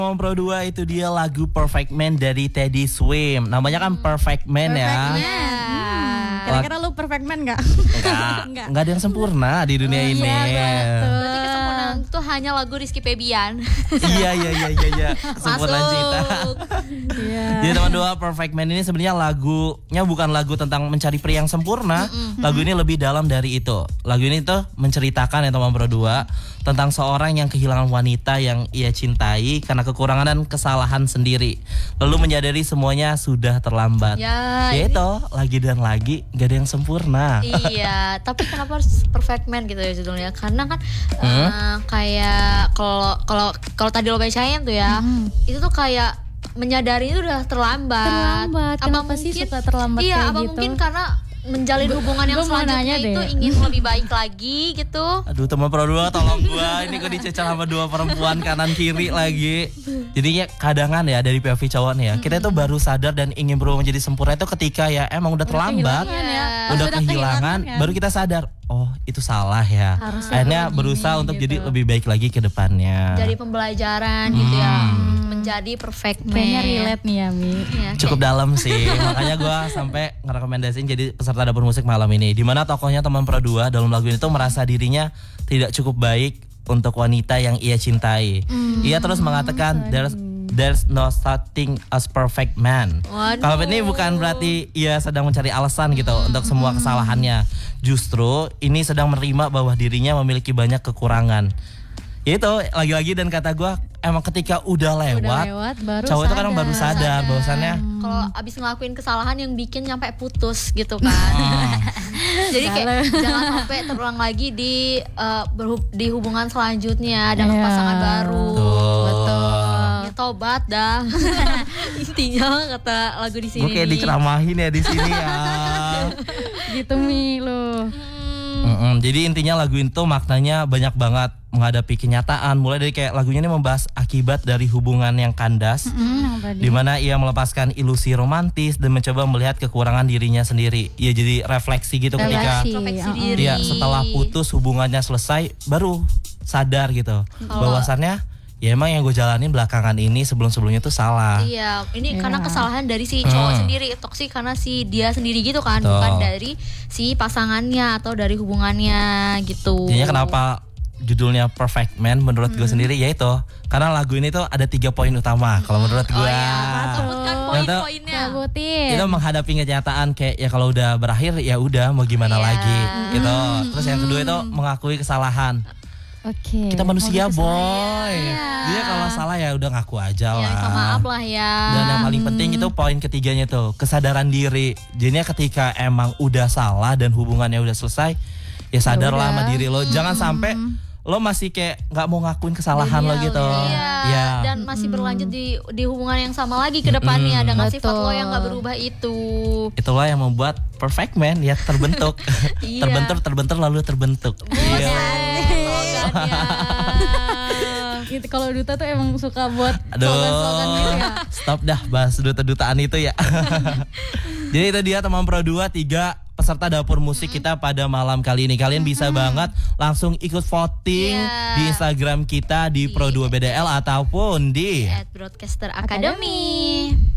Teman Pro 2 itu dia lagu Perfect Man dari Teddy Swims. Namanya kan Perfect Man ya. Kira-kira lu perfect man gak? Enggak ada yang sempurna di dunia ini. Berarti kesempurnaan itu hanya lagu Rizky Febian. Iya. Kesempurnaan cinta. Jadi teman 2, Perfect Man ini sebenarnya lagunya bukan lagu tentang mencari pria yang sempurna. Lagu ini lebih dalam dari itu. Lagu ini tuh menceritakan ya teman Pro 2 tentang seorang yang kehilangan wanita yang ia cintai karena kekurangan dan kesalahan sendiri. Lalu menyadari semuanya sudah terlambat. Ya itu lagi dan lagi gak ada yang sempurna. Iya, tapi kenapa harus Perfect Man gitu ya judulnya? Karena kan kayak kalau tadi lo bacain tuh ya, itu tuh kayak menyadari itu udah terlambat. Kenapa sih suka terlambat kayak gitu? Apa mungkin karena menjalin hubungan yang selanjutnya itu ingin lebih baik lagi gitu. Aduh teman Pro 2 tolong gua, ini gua dicecer sama 2 perempuan kanan kiri lagi. Jadinya kadangan ya dari POV cowok nih ya, kita itu baru sadar dan ingin berubah menjadi sempurna itu ketika ya emang udah terlambat, udah kehilangan kan? Baru kita sadar, oh itu salah ya. Akhirnya berusaha untuk jadi lebih baik lagi ke depannya. Jadi pembelajaran gitu ya, menjadi perfect man. Kayaknya relate nih ya Mi. Cukup dalam sih, makanya gue sampai ngerekomendasiin jadi peserta dapur musik malam ini. Dimana tokohnya teman Pro 2 dalam lagu ini tuh merasa dirinya tidak cukup baik untuk wanita yang ia cintai. Ia terus mengatakan there's no starting as perfect man. Kalau ini bukan berarti ia sedang mencari alasan gitu untuk semua kesalahannya. Justru ini sedang menerima bahwa dirinya memiliki banyak kekurangan. Itu lagi-lagi dan kata gue emang ketika udah lewat baru cowok itu kan baru sadar bahwasannya kalau abis ngelakuin kesalahan yang bikin nyampe putus gitu kan. Jadi kayak jangan sampai terulang lagi di hubungan selanjutnya dengan pasangan baru. Betul. Ya, tobat dah. Intinya kata lagu di sini. Gue kayak diceramahin ya di sini ya. Gitu Mi lo. Jadi intinya lagu itu maknanya banyak banget menghadapi kenyataan. Mulai dari kayak lagunya ini membahas akibat dari hubungan yang kandas, dimana ia melepaskan ilusi romantis dan mencoba melihat kekurangan dirinya sendiri. Ia jadi refleksi gitu ketika dia setelah putus hubungannya selesai baru sadar gitu bahwasannya ya emang yang gue jalanin belakangan ini sebelum-sebelumnya tuh salah. Iya, ini karena kesalahan dari si cowok sendiri, toksik karena si dia sendiri gitu kan, bukan dari si pasangannya atau dari hubungannya gitu. Jadinya kenapa judulnya Perfect Man menurut gue sendiri yaitu karena lagu ini tuh ada 3 poin utama kalau menurut gue. Sebutkan poin-poinnya. Itu menghadapi kenyataan kayak ya kalau udah berakhir ya udah mau gimana lagi gitu. Terus yang kedua itu mengakui kesalahan. Kita manusia boy. Dia kalau salah ya udah ngaku aja lah. Minta maaf lah ya. Dan yang paling penting itu poin ketiganya tuh kesadaran diri. Jadinya ketika emang udah salah dan hubungannya udah selesai, ya sadarlah sama diri lo. Jangan sampai lo masih kayak nggak mau ngakuin kesalahan lo gitu. Iya. Dan masih berlanjut di hubungan yang sama lagi ke depannya dengan sifat lo yang nggak berubah itu. Itulah yang membuat Perfect Man ya terbentuk. terbentur lalu terbentuk. Gitu, kalau duta tuh emang suka buat slogan gitu ya. Stop dah bahas duta-dutaan itu ya. Jadi itu dia teman Pro 2 3 peserta dapur musik kita pada malam kali ini. Kalian bisa banget langsung ikut voting di Instagram kita di Pro 2 BDL ataupun di @broadcaster academy.